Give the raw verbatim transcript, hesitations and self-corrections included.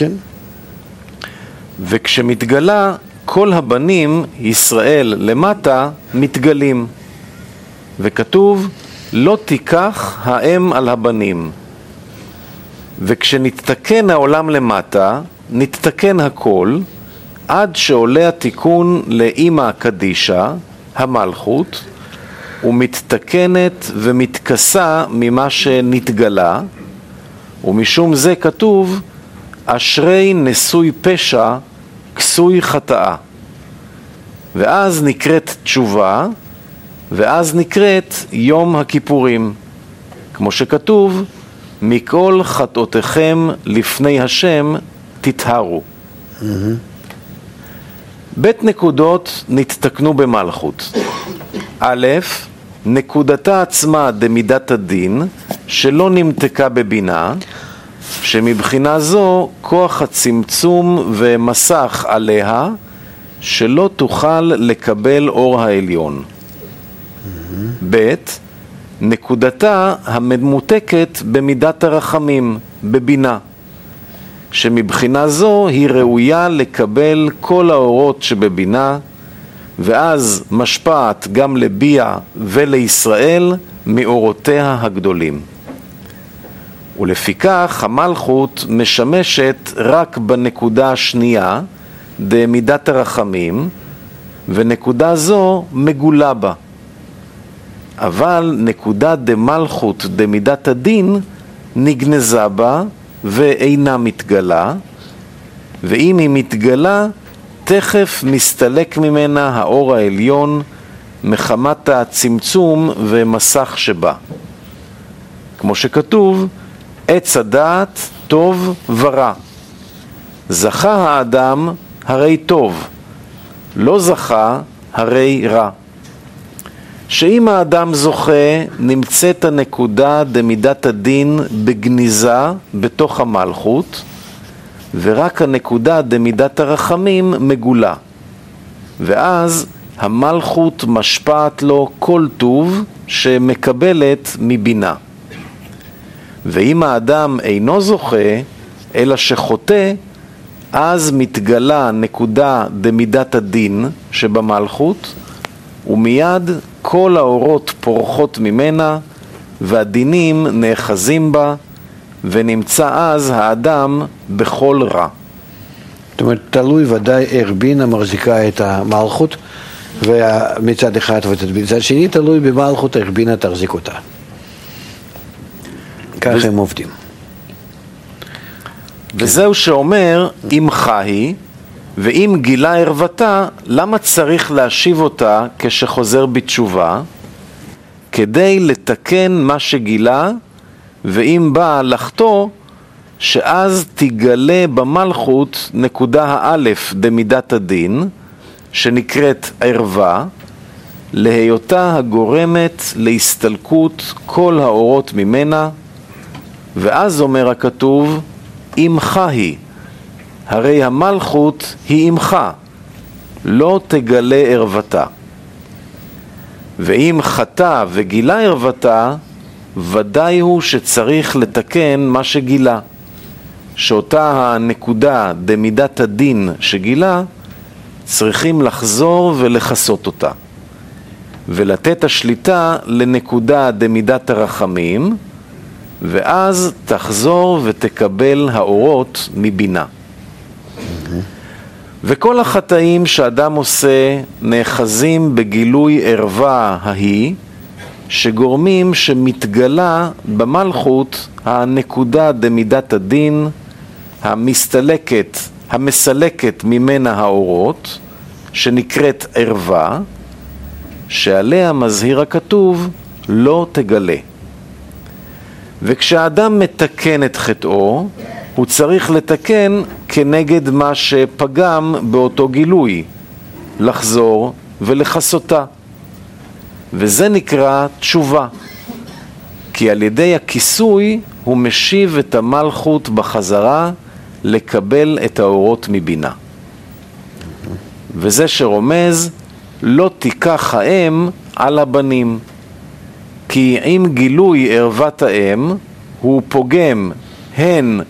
כן. וכשמתגלה כל הבנים, ישראל למטה, מתגלים. וכתוב, לא תיקח האם על הבנים. וכשנתתקן העולם למטה, נתתקן הכל, עד שעולה התיקון לאמא הקדישה, המלכות, ומתתקנת ומתכסה ממה שנתגלה, ומשום זה כתוב, אשרי נשוי פשע, כסוי חטאה. ואז נקראת תשובה, ואז נקראת יום הכיפורים. כמו שכתוב, מכל חטאותיכם לפני השם תטהרו. Mm-hmm. בית נקודות נתתקנו במלכות. א', נקודתה עצמה דמידת הדין, שלא נמתקה בבינה, שמבחינה זו כוח הצמצום ומסך עליה, שלא תוכל לקבל אור העליון. Mm-hmm. ב', נקודתה הממותקת במידת הרחמים, בבינה, שמבחינה זו היא ראויה לקבל כל האורות שבבינה, ואז משפעת גם לביאה ולישראל מאורותיה הגדולים. ולפיכך המלכות משמשת רק בנקודה השנייה, דמידת הרחמים, ונקודה זו מגולה בה. אבל נקודה דמלכות דמידת הדין נגנזה בה ואינה מתגלה, ואם היא מתגלה, תכף מסתלק ממנה האור העליון מחמת הצמצום ומסך שבה. כמו שכתוב, עץ הדעת טוב ורע. זכה האדם הרי טוב, לא זכה הרי רע. שאם האדם זוכה, נמצאת הנקודה דמידת הדין בגניזה בתוך המלכות, ורק הנקודה דמידת הרחמים מגולה. ואז המלכות משפעת לו כל טוב שמקבלת מבינה. ואם האדם אינו זוכה, אלא שחוטא, אז מתגלה נקודה דמידת הדין שבמלכות, ומיד כל האורות פורחות ממנה, והדינים נאחזים בה, ונמצא אז האדם בכל רע. זאת אומרת, תלוי ודאי איך בינה מחזיקה את המלכות, ומצד אחד ומצד שני תלוי במלכות איך בינה תחזיק אותה. כך הם עובדים. וזהו שאומר, אם חי, ואם גילה ערוותה, למה צריך להשיב אותה כשחוזר בתשובה? כדי לתקן מה שגילה, ואם בא לחטוא, שאז תגלה במלכות נקודה האלף דמידת הדין, שנקראת ערווה, להיותה הגורמת להסתלקות כל האורות ממנה, ואז אומר הכתוב, אמך היא, הרי המלכות היא אמך, לא תגלה ערוותה. ואם חטא וגילה ערוותה, ודאי הוא שצריך לתקן מה שגילה, שאותה הנקודה דמידת הדין שגילה, צריכים לחזור ולחסות אותה, ולתת השליטה לנקודה דמידת הרחמים, ואז תחזור ותקבל האורות מבינה. וכל החטאים שאדם עושה נאחזים בגילוי ערווה ההיא, שגורמים שמתגלה במלכות הנקודה דמידת הדין, המסתלקת, המסלקת ממנה האורות, שנקראת ערווה, שעליה מזהיר הכתוב לא תגלה. וכשאדם מתקן את חטאו, הוא צריך לתקן כנגד מה שפגם באותו גילוי, לחזור ולחסותה. וזה נקרא תשובה, כי על ידי הכיסוי הוא משיב את המלכות בחזרה לקבל את האורות מבינה. וזה שרומז, לא תיקח האם על הבנים, כי עם גילוי ערוות האם הוא פוגם הן